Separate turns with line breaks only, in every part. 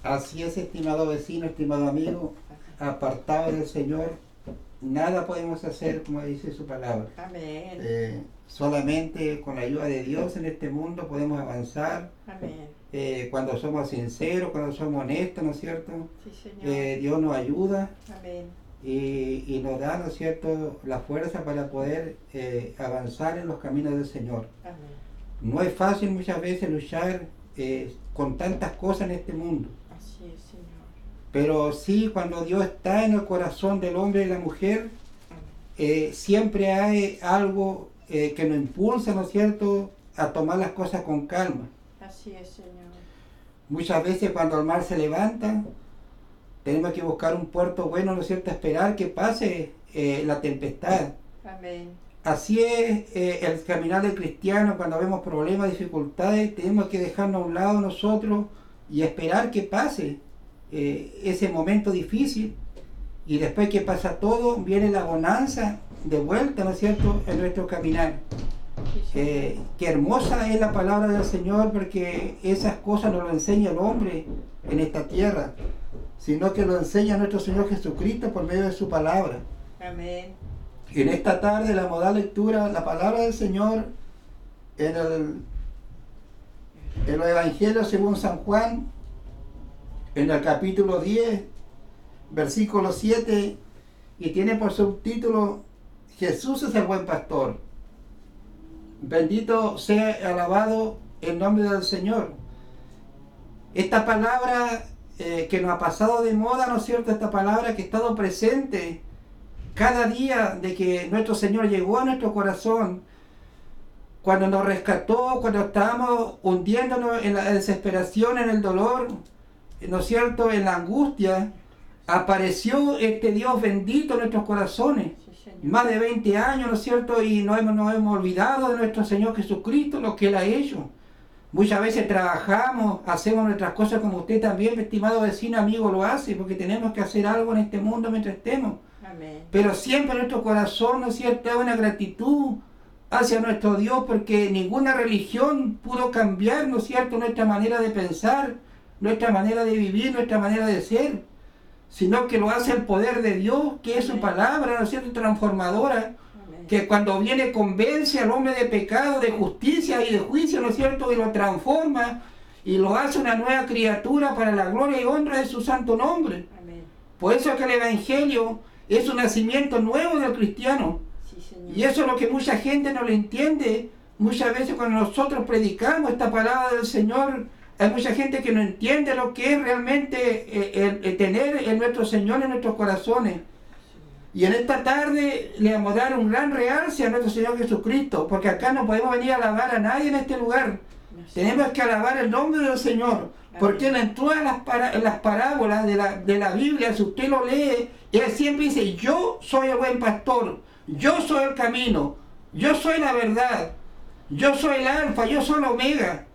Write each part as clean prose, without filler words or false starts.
Así es, estimado vecino, estimado amigo, apartado del Señor, nada podemos hacer, como dice su palabra.
Amén.
Solamente con la ayuda de Dios en este mundo podemos avanzar.
Amén.
Cuando somos sinceros, cuando somos honestos, ¿no es cierto?
Sí, Señor.
Dios nos ayuda
Amén.
y nos da, ¿no es cierto?, la fuerza para poder avanzar en los caminos del Señor.
Amén.
No es fácil muchas veces luchar con tantas cosas en este mundo.
Así es, Señor.
Pero sí, cuando Dios está en el corazón del hombre y la mujer, siempre hay algo que nos impulsa, ¿no es cierto?, a tomar las cosas con calma.
Así es, Señor.
Muchas veces cuando el mar se levanta, tenemos que buscar un puerto bueno, ¿no es cierto?, esperar que pase la tempestad.
Amén.
Así es el caminar del cristiano. Cuando vemos problemas, dificultades, tenemos que dejarnos a un lado nosotros y esperar que pase ese momento difícil, y después que pasa todo, viene la bonanza de vuelta, ¿no es cierto?, en nuestro caminar. Qué hermosa es la palabra del Señor, porque esas cosas no lo enseña el hombre en esta tierra, sino que lo enseña nuestro Señor Jesucristo por medio de su palabra.
Amén.
Y en esta tarde la modal lectura, la palabra del Señor en los Evangelios según San Juan, en el capítulo 10, versículo 7, y tiene por subtítulo: Jesús es el buen pastor. Bendito sea, alabado el nombre del Señor. Esta palabra que nos ha pasado de moda, ¿no es cierto? Esta palabra que ha estado presente cada día de que nuestro Señor llegó a nuestro corazón, cuando nos rescató, cuando estábamos hundiéndonos en la desesperación, en el dolor, ¿no es cierto?, en la angustia, apareció este Dios bendito en nuestros corazones.
Sí, Señor.
Más de 20 años, ¿no es cierto?, y nos hemos olvidado de nuestro Señor Jesucristo, lo que Él ha hecho. Muchas veces trabajamos, hacemos nuestras cosas como usted también, mi estimado vecino, amigo, lo hace, porque tenemos que hacer algo en este mundo mientras estemos.
Amén.
Pero siempre en nuestro corazón, ¿no es cierto?, hay una gratitud hacia nuestro Dios, porque ninguna religión pudo cambiar, ¿no es cierto?, nuestra manera de pensar, nuestra manera de vivir, nuestra manera de ser, sino que lo hace el poder de Dios, que es su palabra, ¿no es cierto?, transformadora, que cuando viene convence al hombre de pecado, de justicia y de juicio, ¿no es cierto?, y lo transforma y lo hace una nueva criatura para la gloria y honra de su santo nombre.
Amén.
Por eso es que el Evangelio es un nacimiento nuevo del cristiano.
Sí, Señor.
Y eso es lo que mucha gente no lo entiende. Muchas veces cuando nosotros predicamos esta palabra del Señor, hay mucha gente que no entiende lo que es realmente el tener en nuestro Señor en nuestros corazones. Y en esta tarde le vamos a dar un gran realce a nuestro Señor Jesucristo, porque acá no podemos venir a alabar a nadie en este lugar. Tenemos que alabar el nombre del Señor, porque Él en todas las parábolas de la Biblia, si usted lo lee, Él siempre dice: yo soy el buen pastor, yo soy el camino, yo soy la verdad, yo soy el alfa, yo soy la omega,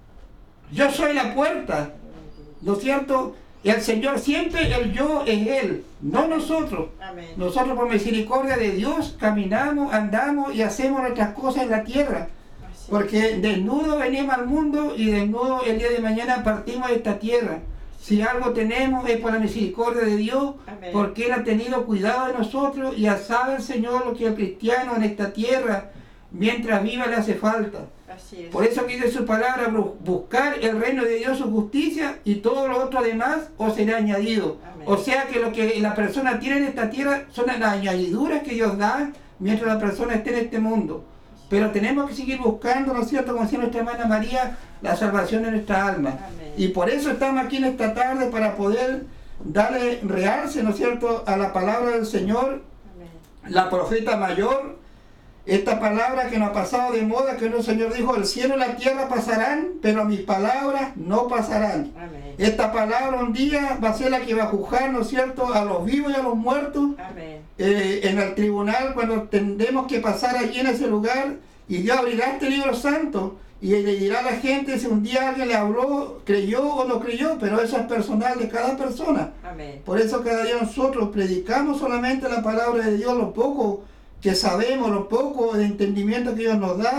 yo soy la puerta, ¿no es cierto? Y el Señor siempre, el yo es Él, no nosotros.
Amén.
Nosotros por misericordia de Dios caminamos, andamos y hacemos nuestras cosas en la tierra.
Así
Porque desnudo venimos al mundo y desnudo el día de mañana partimos de esta tierra. Si algo tenemos es por la misericordia de Dios,
Amén.
porque Él ha tenido cuidado de nosotros y ya sabe el Señor lo que el cristiano en esta tierra, mientras viva, le hace falta.
Así es.
Por eso dice su palabra: buscar el reino de Dios, su justicia, y todo lo otro demás os será añadido.
Amén.
O sea que lo que la persona tiene en esta tierra son las añadiduras que Dios da mientras la persona esté en este mundo. Pero tenemos que seguir buscando, ¿no es cierto?, como decía nuestra hermana María, la salvación de nuestra alma.
Amén.
Y por eso estamos aquí en esta tarde, para poder darle realce, ¿no es cierto?, a la palabra del Señor,
Amén.
la profeta mayor. Esta palabra que nos ha pasado de moda, que el Señor dijo: el cielo y la tierra pasarán, pero mis palabras no pasarán.
Amén.
Esta palabra un día va a ser la que va a juzgar, ¿no es cierto?, a los vivos y a los muertos.
Amén.
En el tribunal, cuando tendremos que pasar allí en ese lugar, y Dios abrirá este libro santo y le dirá a la gente si un día alguien le habló, creyó o no creyó, pero eso es personal de cada persona.
Amén.
Por eso cada día nosotros predicamos solamente la palabra de Dios, lo poco que sabemos, lo poco de entendimiento que Dios nos da,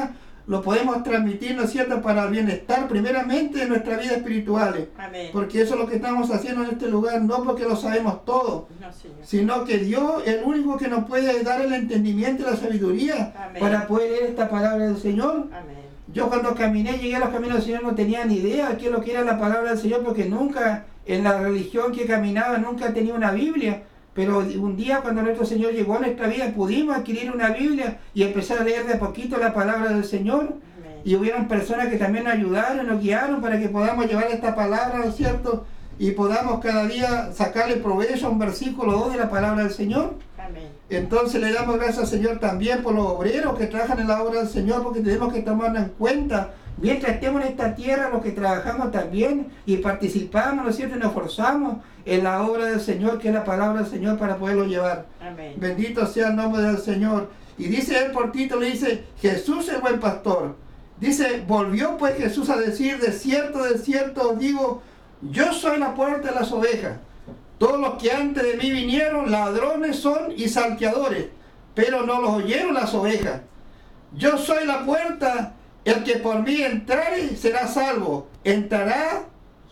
lo podemos transmitir, ¿no es cierto?, para el bienestar primeramente de nuestra vida espiritual.
Amén.
Porque eso es lo que estamos haciendo en este lugar, no porque lo sabemos todo,
No, Señor.
sino que Dios es el único que nos puede dar el entendimiento y la sabiduría
Amén.
para poder leer esta palabra del Señor.
Amén.
Yo cuando caminé, llegué a los caminos del Señor, no tenía ni idea de qué es lo que era la palabra del Señor, porque nunca, en la religión que caminaba, nunca tenía una Biblia. Pero un día cuando nuestro Señor llegó a nuestra vida, pudimos adquirir una Biblia y empezar a leer de a poquito la palabra del Señor.
Amén.
Y hubieron personas que también nos ayudaron, nos guiaron para que podamos llevar esta palabra, ¿no es cierto? Y podamos cada día sacarle provecho a un versículo 2 de la palabra del Señor.
Amén.
Entonces le damos gracias al Señor también por los obreros que trabajan en la obra del Señor, porque tenemos que tomarlo en cuenta. Mientras estemos en esta tierra, los que trabajamos también y participamos, ¿no es cierto?, y nos esforzamos en la obra del Señor, que es la palabra del Señor, para poderlo llevar.
Amén.
Bendito sea el nombre del Señor. Y dice él por título, le dice, Jesús el buen pastor. Dice, volvió pues Jesús a decir, de cierto os digo, yo soy la puerta de las ovejas. Todos los que antes de mí vinieron, ladrones son y salteadores, pero no los oyeron las ovejas. Yo soy la puerta, el que por mí entrare será salvo. Entrará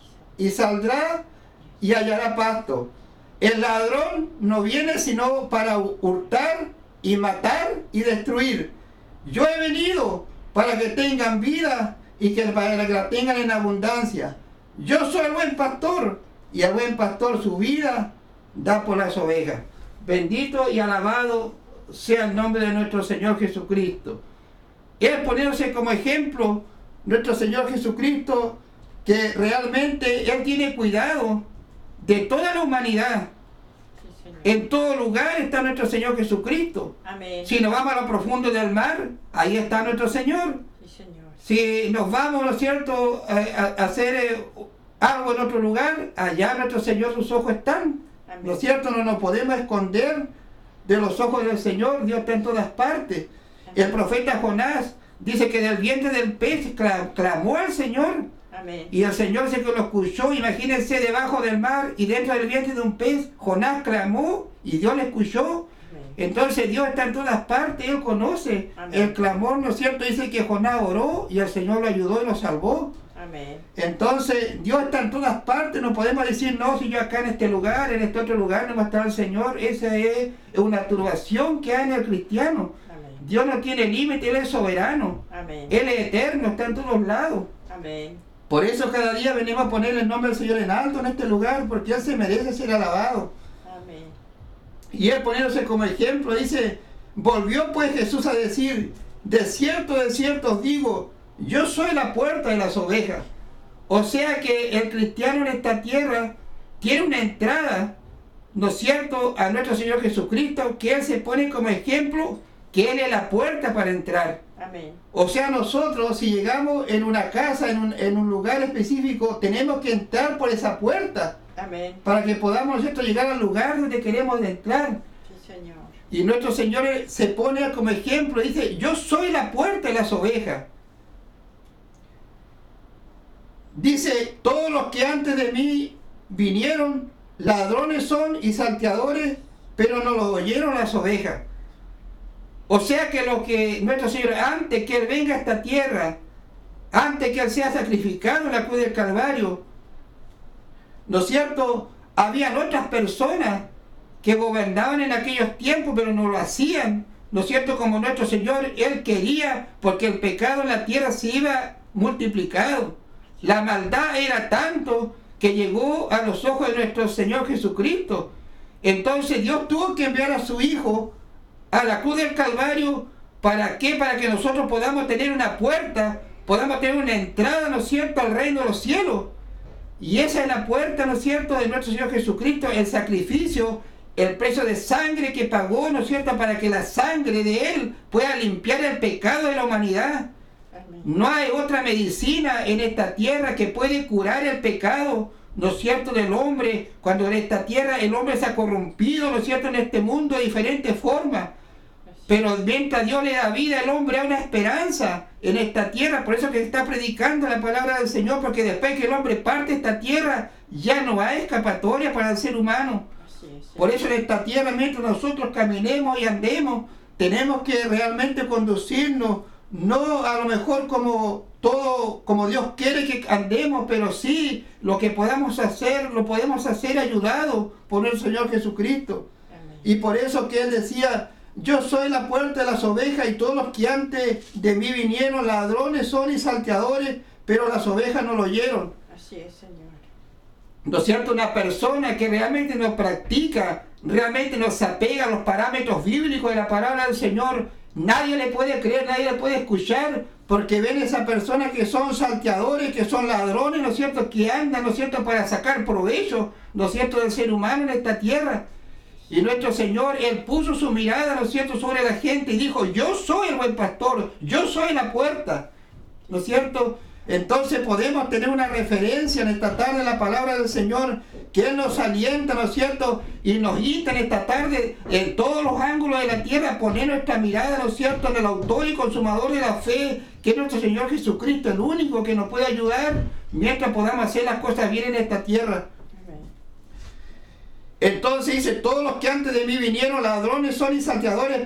y saldrá y hallará pasto. El ladrón no viene sino para hurtar y matar y destruir. Yo he venido para que tengan vida y para que la tengan en abundancia. Yo soy el buen pastor, y el buen pastor su vida da por las ovejas. Bendito y alabado sea el nombre de nuestro Señor Jesucristo. Él poniéndose como ejemplo, nuestro Señor Jesucristo, que realmente Él tiene cuidado de toda la humanidad.
Sí, Señor.
En todo lugar está nuestro Señor Jesucristo.
Amén.
Si nos vamos a lo profundo del mar, ahí está nuestro Señor.
Sí, Señor.
Si nos vamos, ¿no es cierto?, a hacer algo en otro lugar, allá nuestro Señor, sus ojos están.
Amén.
¿No es cierto? No nos podemos esconder de los ojos del Señor. Dios está en todas partes.
Amén.
El profeta Jonás dice que del vientre del pez clamó al Señor.
Amén.
Y el Señor dice que lo escuchó. Imagínense, debajo del mar y dentro del vientre de un pez, Jonás clamó y Dios le escuchó.
Amén.
Entonces Dios está en todas partes, Él conoce
Amén.
el clamor, ¿no es cierto? Dice que Jonás oró y el Señor lo ayudó y lo salvó.
Amén.
Entonces Dios está en todas partes, no podemos decir, no, si yo acá en este lugar, en este otro lugar no va a estar el Señor. Esa es una turbación que hay en el cristiano.
Amén.
Dios no tiene límite, Él es soberano,
Amén.
Él es eterno, está en todos lados.
Amén.
Por eso cada día venimos a poner el nombre del Señor en alto en este lugar, porque Él se merece ser alabado.
Amén.
Y Él poniéndose como ejemplo, dice, volvió pues Jesús a decir, de cierto os digo, yo soy la puerta de las ovejas. O sea que el cristiano en esta tierra tiene una entrada, ¿no es cierto?, a nuestro Señor Jesucristo, que Él se pone como ejemplo, que Él es la puerta para entrar.
Amén.
O sea, nosotros si llegamos en una casa, en un lugar específico, tenemos que entrar por esa puerta
Amén.
para que podamos, ¿no es cierto?, llegar al lugar donde queremos entrar.
Sí, Señor.
Y nuestro Señor se pone como ejemplo, dice, yo soy la puerta de las ovejas. Dice, todos los que antes de mí vinieron, ladrones son y salteadores, pero no los oyeron las ovejas. O sea que lo que nuestro Señor, antes que Él venga a esta tierra, antes que Él sea sacrificado en la cruz del Calvario, ¿no es cierto?, habían otras personas que gobernaban en aquellos tiempos, pero no lo hacían, ¿no es cierto?, como nuestro Señor, Él quería, porque el pecado en la tierra se iba multiplicado. La maldad era tanto que llegó a los ojos de nuestro Señor Jesucristo. Entonces Dios tuvo que enviar a su Hijo a la cruz del Calvario. ¿Para qué? Para que nosotros podamos tener una puerta, podamos tener una entrada, ¿no es cierto?, al reino de los cielos. Y esa es la puerta, ¿no es cierto?, de nuestro Señor Jesucristo, el sacrificio, el precio de sangre que pagó, ¿no es cierto?, para que la sangre de Él pueda limpiar el pecado de la humanidad.
Amén.
No hay otra medicina en esta tierra que puede curar el pecado, ¿no es cierto?, del hombre, cuando en esta tierra el hombre se ha corrompido, ¿no es cierto?, en este mundo de diferentes formas. Pero mientras Dios le da vida al hombre, hay una esperanza en esta tierra. Por eso que está predicando la palabra del Señor, porque después que el hombre parte de esta tierra, ya no hay escapatoria para el ser humano.
Así es, Señor.
Por eso en esta tierra, mientras nosotros caminemos y andemos, tenemos que realmente conducirnos no a lo mejor como todo, como Dios quiere que andemos, pero sí lo que podamos hacer, lo podemos hacer ayudados por el Señor Jesucristo.
Amén.
Y por eso que Él decía, yo soy la puerta de las ovejas y todos los que antes de mí vinieron ladrones son y salteadores, pero las ovejas no lo oyeron.
Así es, Señor.
¿No es cierto? Una persona que realmente no practica, realmente no se apega a los parámetros bíblicos de la palabra del Señor, nadie le puede creer, nadie le puede escuchar, porque ven esas personas que son salteadores, que son ladrones, ¿no es cierto?, que andan, ¿no es cierto?, para sacar provecho, ¿no es cierto?, del ser humano en esta tierra. Y nuestro Señor, Él puso su mirada, ¿no es cierto?, sobre la gente y dijo, yo soy el buen pastor, yo soy la puerta, ¿no es cierto? Entonces podemos tener una referencia en esta tarde en la palabra del Señor, que Él nos alienta, ¿no es cierto?, y nos insta en esta tarde en todos los ángulos de la tierra a poner nuestra mirada, ¿no es cierto?, en el autor y consumador de la fe, que es nuestro Señor Jesucristo, el único que nos puede ayudar mientras podamos hacer las cosas bien en esta tierra.
Amén.
Entonces dice, todos los que antes de mí vinieron ladrones son y salteadores,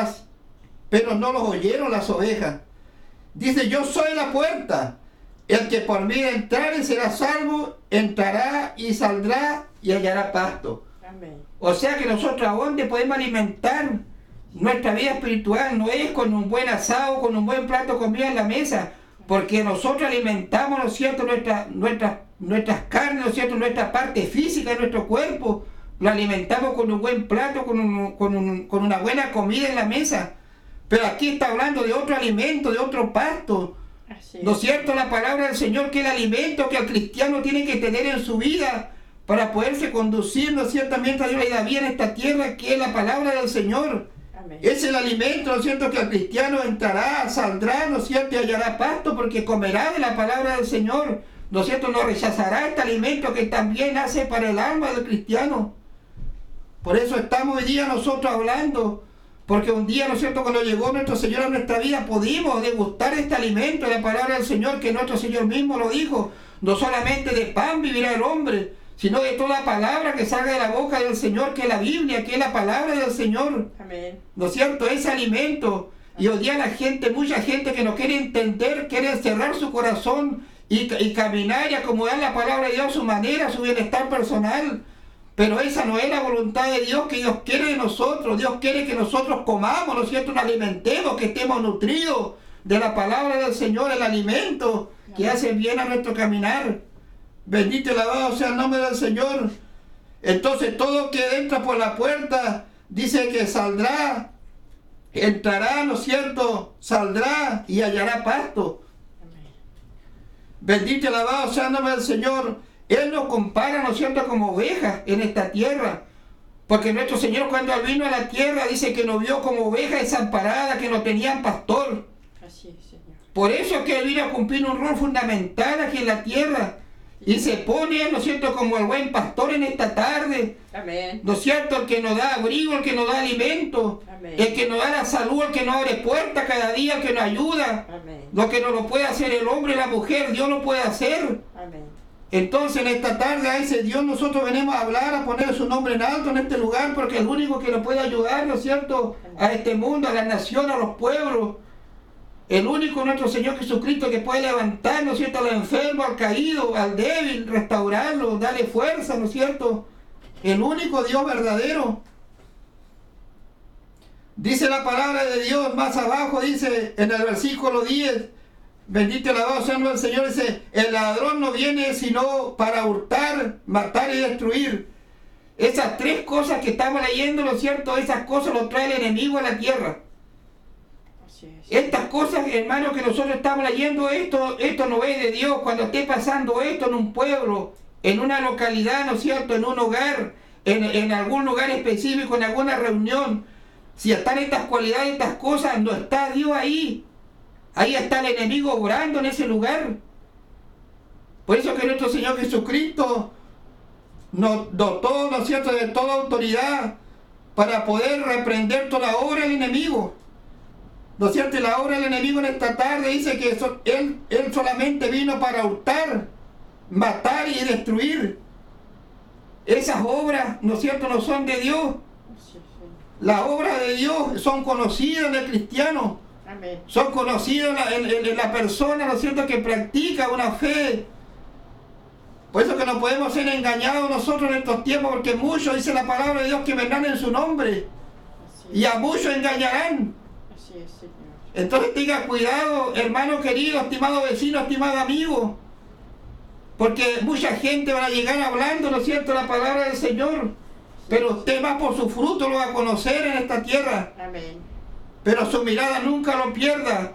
pero no los oyeron las ovejas. Dice, yo soy la puerta. El que por mí entrare será salvo, entrará y saldrá y hallará pasto.
Amén.
O sea que nosotros a dónde podemos alimentar nuestra vida espiritual, no es con un buen asado, con un buen plato de comida en la mesa, porque nosotros alimentamos, ¿no es cierto?, nuestras carnes, ¿no es cierto?, nuestra parte física de nuestro cuerpo, lo alimentamos con un buen plato, con una buena comida en la mesa. Pero aquí está hablando de otro alimento, de otro pasto.
Así
¿No es
es.
cierto? La palabra del Señor, que el alimento que el cristiano tiene que tener en su vida para poderse conducir, ¿no es cierto?, mientras Dios le da vida en esta tierra, que es la palabra del Señor.
Amén.
Es el alimento, ¿no es cierto?, que el cristiano entrará, saldrá, ¿no es cierto?, y hallará pasto, porque comerá de la palabra del Señor, ¿no es cierto?, no rechazará este alimento que también hace para el alma del cristiano. Por eso estamos hoy día nosotros hablando, porque un día, ¿no es cierto?, cuando llegó nuestro Señor a nuestra vida, pudimos degustar este alimento de la palabra del Señor, que nuestro Señor mismo lo dijo, no solamente de pan vivirá el hombre, sino de toda palabra que salga de la boca del Señor, que es la Biblia, que es la palabra del Señor.
Amén.
¿No es cierto? Ese alimento. Y hoy día la gente, mucha gente que no quiere entender, quiere cerrar su corazón y caminar y acomodar la palabra de Dios a su manera, a su bienestar personal. Pero esa no es la voluntad de Dios, que Dios quiere de nosotros. Dios quiere que nosotros comamos, ¿no es cierto?, nos alimentemos, que estemos nutridos de la palabra del Señor, el alimento que hace bien a nuestro caminar. Bendito y alabado sea el nombre del Señor. Entonces todo que entra por la puerta, dice que saldrá, entrará, ¿no es cierto?, saldrá y hallará pasto.
Amén.
Bendito y alabado sea el nombre del Señor. Él nos compara, ¿no es cierto?, como ovejas en esta tierra. Porque nuestro Señor, cuando Él vino a la tierra, dice que nos vio como ovejas desamparadas, que no tenían pastor.
Así es, Señor.
Por eso es que Él vino a cumplir un rol fundamental aquí en la tierra. Y se pone, ¿no es cierto?, como el buen pastor en esta tarde.
Amén.
¿No es cierto? El que nos da abrigo, el que nos da alimento,
Amén.
el que nos da la salud, el que nos abre puertas cada día, el que nos ayuda.
Amén.
Lo que no lo puede hacer el hombre y la mujer, Dios lo puede hacer.
Amén.
Entonces en esta tarde a ese Dios nosotros venimos a hablar, a poner su nombre en alto en este lugar, porque el único que nos puede ayudar, ¿no es cierto?, a este mundo, a la nación, a los pueblos. El único nuestro Señor Jesucristo que puede levantar, ¿no es cierto?, al enfermo, al caído, al débil, restaurarlo, darle fuerza, ¿no es cierto? El único Dios verdadero. Dice la palabra de Dios más abajo, dice en el versículo 10, bendito y alabado sea el Señor, dice, el ladrón no viene sino para hurtar, matar y destruir. Esas tres cosas que estamos leyendo, ¿no es cierto?, esas cosas lo trae el enemigo a la tierra.
Así es.
Estas cosas, hermanos, que nosotros estamos leyendo, esto no es de Dios. Cuando esté pasando esto en un pueblo, en una localidad, ¿no es cierto?, en un hogar, en algún lugar específico, en alguna reunión, si están estas cualidades, estas cosas, no está Dios ahí. Ahí está el enemigo obrando en ese lugar. Por eso que nuestro Señor Jesucristo nos dotó, ¿no es cierto?, de toda autoridad para poder reprender toda obra del enemigo. ¿No es cierto? Y la obra del enemigo en esta tarde dice que él solamente vino para hurtar, matar y destruir. Esas obras, ¿no es cierto?, no son de Dios.
Así es, Señor.
Las obras de Dios son conocidas del cristiano.
Amén.
Son conocidos en la persona, ¿no es cierto?, que practica una fe. Por eso que no podemos ser engañados nosotros en estos tiempos, porque muchos, dice la palabra de Dios, que vendrán en su nombre.
Así
Y
es.
a muchos engañarán.
Así es, Señor.
Entonces tenga cuidado, hermano querido, estimado vecino, estimado amigo. Porque mucha gente va a llegar hablando, ¿no es cierto?, la palabra del Señor. Pero usted más por su fruto lo va a conocer en esta tierra.
Amén.
Pero su mirada nunca lo pierda.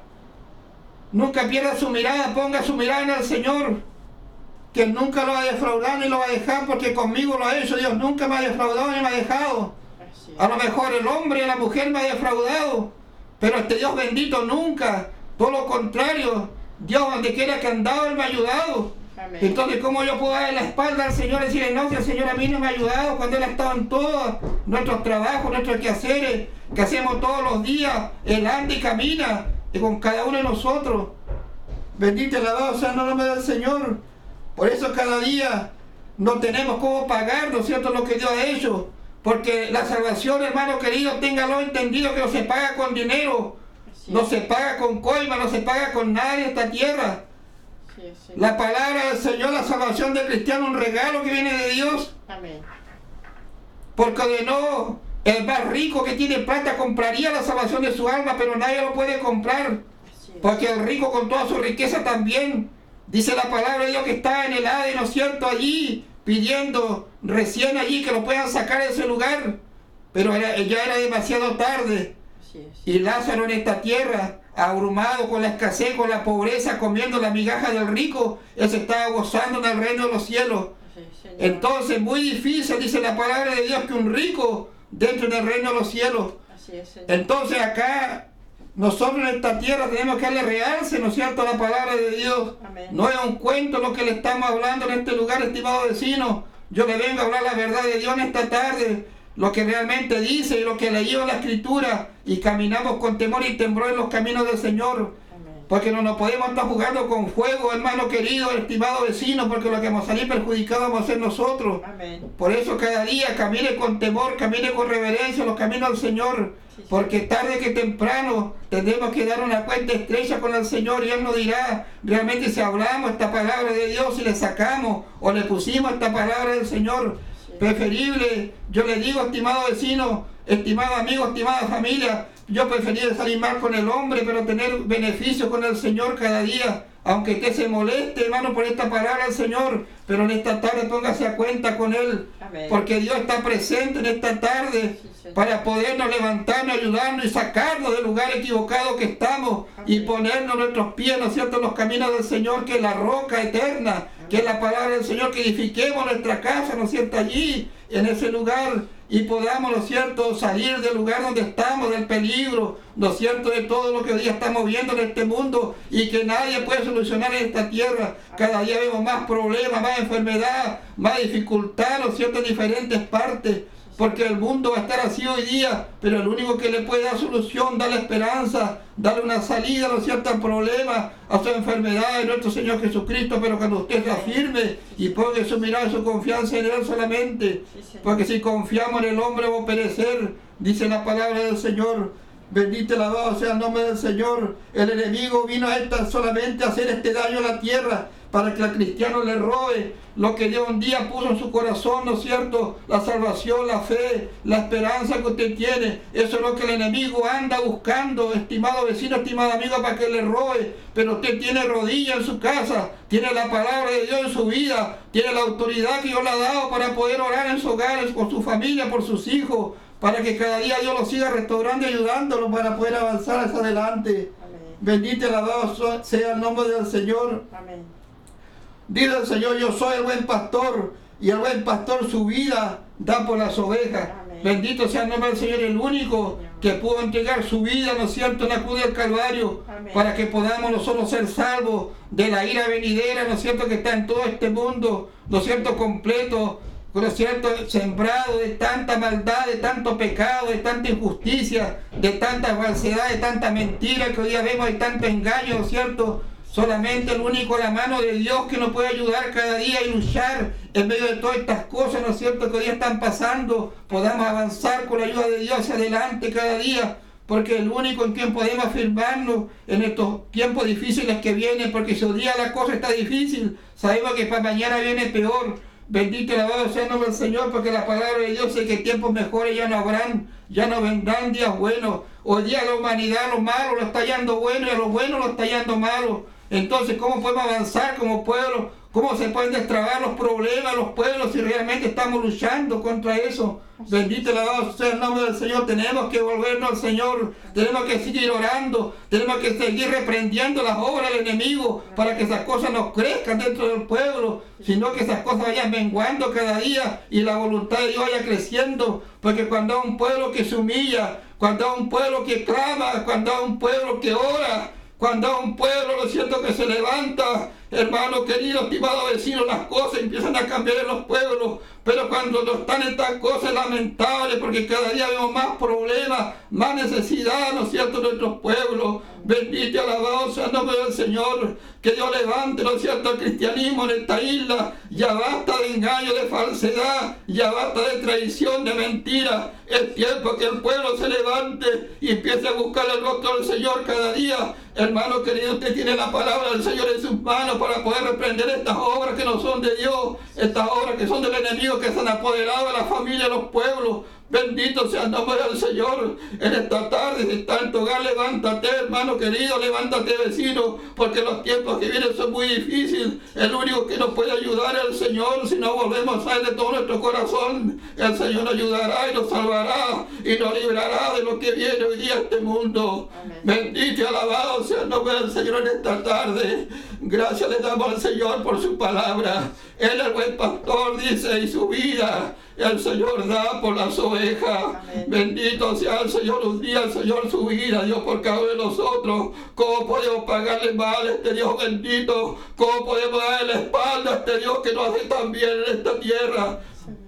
Nunca pierda su mirada, ponga su mirada en el Señor. Que Él nunca lo va a defraudar ni lo va a dejar, porque conmigo lo ha hecho. Dios nunca me ha defraudado ni me ha dejado.
Así
A
es.
lo mejor el hombre y la mujer me ha defraudado, pero este Dios bendito nunca. Todo lo contrario, Dios donde quiera que ha andado, Él me ha ayudado.
Amén.
Entonces, ¿cómo yo puedo darle la espalda al Señor y decirle, no, si el Señor a mí no me ha ayudado cuando Él ha estado en todos nuestros trabajos, nuestros quehaceres, que hacemos todos los días? Él anda y camina y con cada uno de nosotros. Bendito y alabado sea el nombre del Señor. Por eso cada día no tenemos cómo pagar, ¿no es cierto?, lo que Dios ha hecho. Porque la salvación, hermano querido, téngalo entendido, que no se paga con dinero,
Así
no
es.
se paga con coima, no se paga con nada en esta tierra.
Así es, Señor.
La palabra del Señor, la salvación del cristiano, un regalo que viene de Dios.
Amén.
Porque de no, el más rico que tiene plata compraría la salvación de su alma, pero nadie lo puede comprar.
Así es.
Porque el rico con toda su riqueza también, dice la palabra de Dios, que está en el Hades, ¿no es cierto?, allí, pidiendo recién allí que lo puedan sacar de ese lugar. Pero ya era demasiado tarde.
Así es.
Y Lázaro en esta tierra, abrumado con la escasez, con la pobreza, comiendo la migaja del rico, él se estaba gozando en el reino de los cielos.
Así es, Señor.
Entonces, muy difícil, dice la palabra de Dios, que un rico dentro del reino de los cielos.
Así es, Señor.
Entonces acá, nosotros en esta tierra tenemos que darle realce, ¿no es cierto?, a la palabra de Dios.
Amén.
No es un cuento lo que le estamos hablando en este lugar, estimado vecino. Yo le vengo a hablar la verdad de Dios en esta tarde, lo que realmente dice y lo que leí en la Escritura, y caminamos con temor y temblor en los caminos del Señor.
Amén.
Porque no nos podemos estar jugando con fuego, hermano querido, estimado vecino, porque lo que vamos a salir perjudicados vamos a ser nosotros.
Amén.
Por eso cada día camine con temor, camine con reverencia los caminos del Señor,
Sí, sí.
porque tarde que temprano tendremos que dar una cuenta estrecha con el Señor, y Él nos dirá realmente si hablamos esta palabra de Dios, si le sacamos o le pusimos esta palabra del Señor.
Sí.
Preferible, yo le digo, estimado vecino, estimado amigo, estimada familia, yo preferiría salir mal con el hombre, pero tener beneficio con el Señor cada día. Aunque usted se moleste, hermano, por esta palabra del Señor, pero en esta tarde póngase a cuenta con Él,
Amén.
porque Dios está presente en esta tarde
Sí, Señor.
para podernos levantarnos, ayudarnos y sacarnos del lugar equivocado que estamos y
Amén.
ponernos nuestros pies, ¿no es cierto?, en los caminos del Señor, que es la roca eterna, que es la palabra del Señor, que edifiquemos nuestra casa, ¿no es cierto?, allí, en ese lugar, y podamos, ¿no es cierto?, salir del lugar donde estamos, del peligro, ¿no es cierto?, de todo lo que hoy día estamos viendo en este mundo y que nadie puede solucionar en esta tierra. Cada día vemos más problemas, más enfermedad, más dificultad, ¿no es cierto?, en diferentes partes, porque el mundo va a estar así hoy día, pero el único que le puede dar solución, darle esperanza, darle una salida, ¿no es cierto?, al problema, a su enfermedad, es nuestro Señor Jesucristo. Pero cuando usted se afirme y ponga su mirada y su confianza en Él solamente,
Sí, Señor.
porque si confiamos en el hombre vamos a perecer, dice la palabra del Señor. Bendito y alabado sea el nombre del Señor. El enemigo vino a esta solamente a hacer este daño a la tierra, para que al cristiano le robe lo que Dios un día puso en su corazón, ¿no es cierto?, la salvación, la fe, la esperanza que usted tiene. Eso es lo que el enemigo anda buscando, estimado vecino, estimado amigo, para que le robe. Pero usted tiene rodillas en su casa, tiene la palabra de Dios en su vida, tiene la autoridad que Dios le ha dado para poder orar en su hogar, con su familia, por sus hijos, para que cada día Dios lo siga restaurando y ayudándolo para poder avanzar hacia adelante.
Amén.
Bendito y alabado sea el nombre del Señor.
Amén.
Dice el Señor, yo soy el buen pastor, y el buen pastor su vida da por las ovejas.
Amén.
Bendito sea el nombre del Señor, el único que pudo entregar su vida, ¿no es cierto?, en la cruz del Calvario,
Amén.
para que podamos nosotros ser salvos de la ira venidera, ¿no es cierto?, que está en todo este mundo, ¿no es cierto?, completo, ¿no es cierto?, sembrado de tanta maldad, de tanto pecado, de tanta injusticia, de tanta falsedad, de tanta mentira que hoy día vemos, de tanto engaño, ¿no es cierto? Solamente el único, la mano de Dios, que nos puede ayudar cada día y luchar en medio de todas estas cosas, ¿no es cierto?, que hoy día están pasando, podamos avanzar con la ayuda de Dios hacia adelante cada día, porque el único en quien podemos afirmarnos en estos tiempos difíciles que vienen, porque si hoy día la cosa está difícil, sabemos que para mañana viene peor. Bendito y alabado sea el nombre del Señor, porque la palabra de Dios dice que tiempos mejores ya no habrán, ya no vendrán días buenos. Hoy día la humanidad, lo malo lo está hallando bueno y a lo bueno lo está hallando malo. Entonces, ¿cómo podemos avanzar como pueblo? ¿Cómo se pueden destrabar los problemas, los pueblos, si realmente estamos luchando contra eso? Bendito y alabado sea el nombre del Señor. Tenemos que volvernos al Señor, tenemos que seguir orando, tenemos que seguir reprendiendo las obras del enemigo para que esas cosas no crezcan dentro del pueblo, sino que esas cosas vayan menguando cada día y la voluntad de Dios vaya creciendo, porque cuando hay un pueblo que se humilla, cuando hay un pueblo que clama, cuando hay un pueblo que ora, cuando hay un pueblo, lo siento, que se levanta, hermano querido, estimado vecino, las cosas empiezan a cambiar en los pueblos. Pero cuando no están estas cosas lamentables, porque cada día vemos más problemas, más necesidad, ¿no es cierto?, en nuestros pueblos. Bendito y alabado sea el nombre del Señor. Que Dios levante, ¿no es cierto?, el cristianismo en esta isla. Ya basta de engaño, de falsedad, ya basta de traición, de mentira. Es tiempo que el pueblo se levante y empiece a buscar el rostro del Señor cada día. Hermano querido, usted tiene la palabra del Señor en sus manos para poder reprender estas obras que no son de Dios, estas obras que son del enemigo, que se han apoderado de la familia, de los pueblos. Bendito sea el nombre del Señor. En esta tarde, si está en tu hogar, levántate, hermano querido, levántate, vecino, porque los tiempos que vienen son muy difíciles. El único que nos puede ayudar es el Señor. Si no volvemos a Él de todo nuestro corazón, el Señor nos ayudará y nos salvará y nos librará de lo que viene hoy día a este mundo. Amén. Bendito y alabado sea el nombre del Señor en esta tarde. Gracias le damos al Señor por su palabra. Él es el buen pastor, dice, y su vida el Señor da por las ovejas. Amén. Bendito sea el Señor. Un día el Señor su vida dio por cada uno de nosotros. ¿Cómo podemos pagarle mal a este Dios bendito? ¿Cómo podemos darle la espalda a este Dios que nos hace tan bien en esta tierra?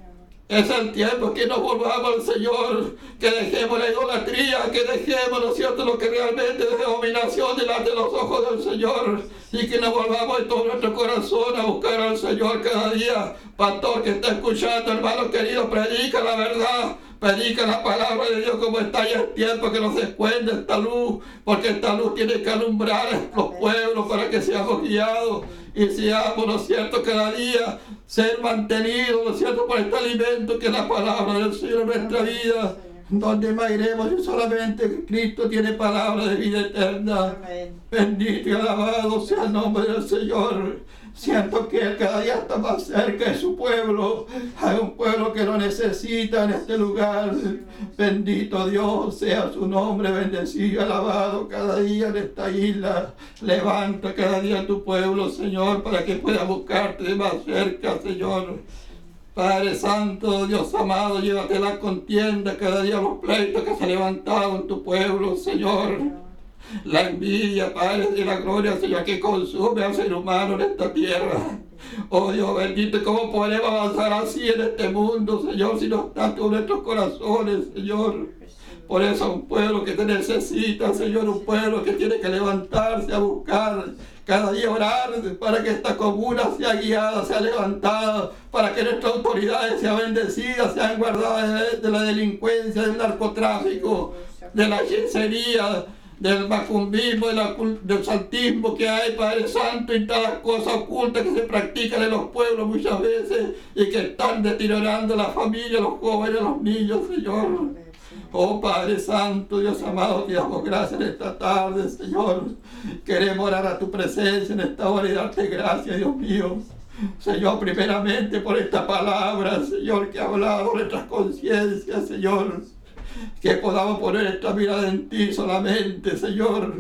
Es el tiempo que nos volvamos al Señor, que dejemos la idolatría, que dejemos, ¿no es cierto?, lo que realmente es dominación delante de los ojos del Señor, y que nos volvamos de todo nuestro corazón a buscar al Señor cada día. Pastor que está escuchando, hermano querido, predica la verdad, predica la palabra de Dios como está. Ya es tiempo que nos descuente esta luz, porque esta luz tiene que alumbrar a los pueblos para que seamos guiados y seamos, ¿no es cierto?, cada día ser mantenidos, ¿no es cierto?, por este alimento que es la palabra del Señor en nuestra vida. ¿Dónde más iremos si solamente Cristo tiene palabra de vida eterna? Amén. Bendito y alabado sea el nombre del Señor. Siento que Él cada día está más cerca de su pueblo. Hay un pueblo que lo necesita en este lugar. Bendito Dios sea su nombre, bendecido y alabado cada día en esta isla. Levanta cada día tu pueblo, Señor, para que pueda buscarte de más cerca, Señor. Padre Santo, Dios amado, llévate la contienda, cada día los pleitos que se han levantado en tu pueblo, Señor. La envidia, Padre de la gloria, Señor, que consume al ser humano en esta tierra. Oh Dios bendito, ¿cómo podemos avanzar así en este mundo, Señor, si no estás tú en nuestros corazones, Señor? Por eso un pueblo que te necesita, Señor, un pueblo que tiene que levantarse a buscar, cada día orar para que esta comuna sea guiada, sea levantada, para que nuestras autoridades sean bendecidas, sean guardadas de la delincuencia, del narcotráfico, de la hechicería, del macumbismo, del santismo que hay, Padre Santo, y todas las cosas ocultas que se practican en los pueblos muchas veces y que están deteriorando la familia, los jóvenes, los niños, Señor. Oh Padre Santo, Dios amado, te damos gracias en esta tarde, Señor. Queremos orar a tu presencia en esta hora y darte gracias, Dios mío. Señor, primeramente por esta palabra, Señor, que ha hablado nuestras conciencias, Señor. Que podamos poner esta mirada en ti solamente, Señor.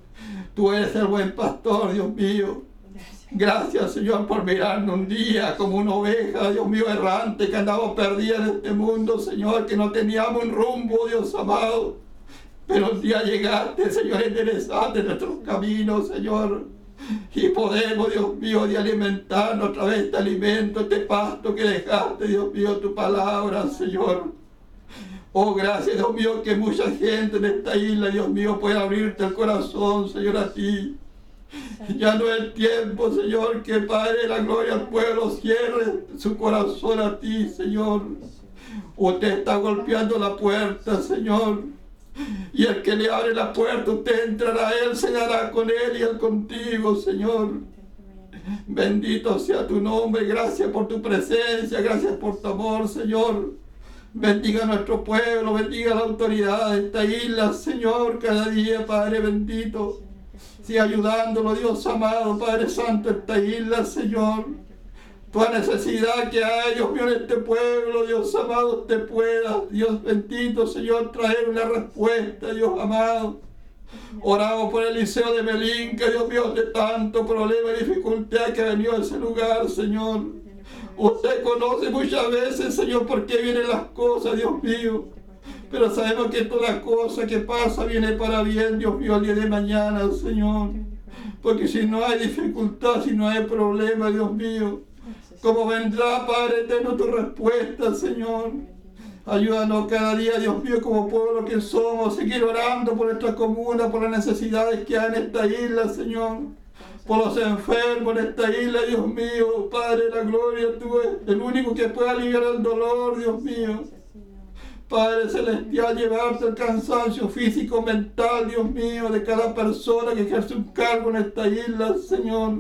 Tú eres el buen pastor, Dios mío. Gracias, Señor, por mirarnos un día como una oveja, Dios mío, errante, que andamos perdidas en este mundo, Señor, que no teníamos un rumbo, Dios amado. Pero un día llegaste, Señor, enderezaste nuestros caminos, Señor. Y podemos, Dios mío, de alimentarnos a través de este alimento, este pasto que dejaste, Dios mío, tu palabra, Señor. Oh, gracias, Dios mío, que mucha gente en esta isla, Dios mío, pueda abrirte el corazón, Señor, a ti. Ya no es el tiempo, Señor, que Padre de la gloria al pueblo cierre su corazón a ti, Señor. Usted está golpeando la puerta, Señor. Y el que le abre la puerta, usted entrará, Él cenará con Él y Él contigo, Señor. Bendito sea tu nombre, gracias por tu presencia, gracias por tu amor, Señor. Bendiga a nuestro pueblo, bendiga a la autoridad de esta isla, Señor, cada día, Padre bendito. Siga ayudándolo, Dios amado, Padre Santo, esta isla, Señor. Toda necesidad que hay, Dios mío, en este pueblo, Dios amado, te pueda, Dios bendito, Señor, traer una respuesta, Dios amado. Oramos por Eliseo de Melín, que Dios mío, de tanto problema y dificultad que ha venido a ese lugar, Señor. Usted conoce muchas veces, Señor, por qué vienen las cosas, Dios mío. Pero sabemos que toda cosa que pasa viene para bien, Dios mío, el día de mañana, Señor. Porque si no hay dificultad, si no hay problema, Dios mío, ¿cómo vendrá, Padre eterno, tu respuesta, Señor? Ayúdanos cada día, Dios mío, como pueblo que somos, seguir orando por nuestra comuna, por las necesidades que hay en esta isla, Señor. Por los enfermos en esta isla, Dios mío, Padre de la gloria, tú eres el único que puede aliviar el dolor, Dios mío. Padre celestial, llevarte el cansancio físico, mental, Dios mío, de cada persona que ejerce un cargo en esta isla, Señor.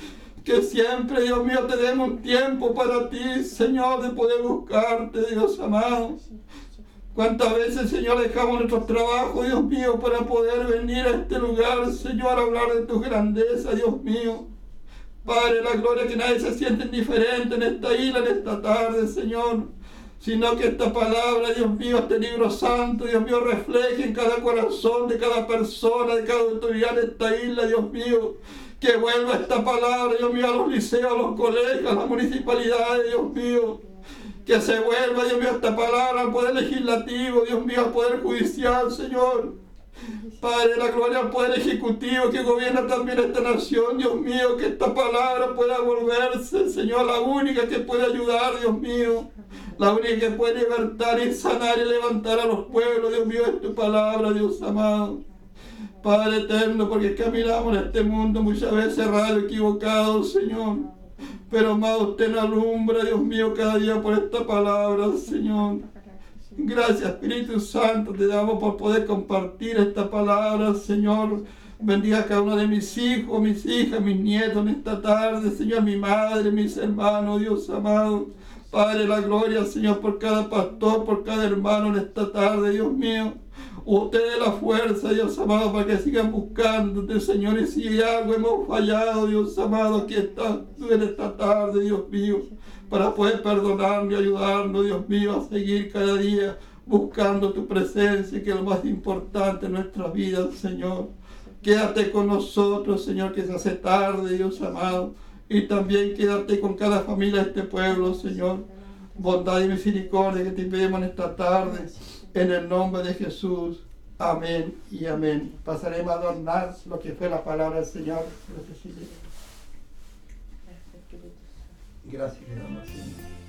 Que siempre, Dios mío, te demos un tiempo para ti, Señor, de poder buscarte, Dios amado. ¿Cuántas veces, Señor, dejamos nuestros trabajos, Dios mío, para poder venir a este lugar, Señor, a hablar de tu grandeza, Dios mío? Padre, la gloria, que nadie se siente indiferente en esta isla, en esta tarde, Señor. Sino que esta palabra, Dios mío, este libro santo, Dios mío, refleje en cada corazón de cada persona, de cada autoridad de esta isla, Dios mío. Que vuelva esta palabra, Dios mío, a los liceos, a los colegios, a las municipalidades, Dios mío. Que se vuelva, Dios mío, esta palabra al Poder Legislativo, Dios mío, al Poder Judicial, Señor. Padre, la gloria al Poder Ejecutivo que gobierna también esta nación, Dios mío. Que esta palabra pueda volverse, Señor, la única que puede ayudar, Dios mío. La única que puede libertar y sanar y levantar a los pueblos, Dios mío, es tu palabra, Dios amado. Padre eterno, porque caminamos en este mundo muchas veces errado, equivocado, Señor. Pero más usted nos alumbra, Dios mío, cada día por esta palabra, Señor. Gracias, Espíritu Santo, te damos por poder compartir esta palabra, Señor. Bendiga a cada uno de mis hijos, mis hijas, mis nietos en esta tarde, Señor, mi madre, mis hermanos, Dios amado. Padre, la gloria, Señor, por cada pastor, por cada hermano en esta tarde, Dios mío. Usted dé la fuerza, Dios amado, para que sigan buscándote, Señor. Y si algo hemos fallado, Dios amado, aquí estás tú en esta tarde, Dios mío, para poder perdonarnos y ayudarnos, Dios mío, a seguir cada día buscando tu presencia, que es lo más importante en nuestra vida, Señor. Quédate con nosotros, Señor, que se hace tarde, Dios amado. Y también quédate con cada familia de este pueblo, Señor. Bondad y misericordia que te pedimos en esta tarde. En el nombre de Jesús. Amén y amén. Pasaremos a adornar lo que fue la palabra del Señor. Gracias, le damos, Señor.